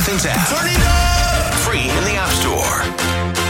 Athens app. Turn it up! Free in the App Store.